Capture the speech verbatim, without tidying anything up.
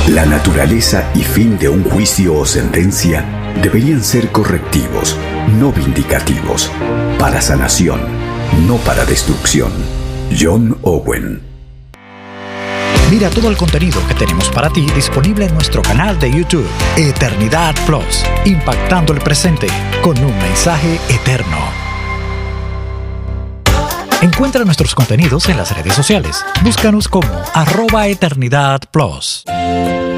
La naturaleza y fin de un juicio o sentencia deberían ser correctivos, no vindicativos, para sanación, no para destrucción. John Owen. Mira todo el contenido que tenemos para ti disponible en nuestro canal de YouTube, Eternidad Plus, impactando el presente con un mensaje eterno. Encuentra nuestros contenidos en las redes sociales. Búscanos como arroba Eternidad Plus.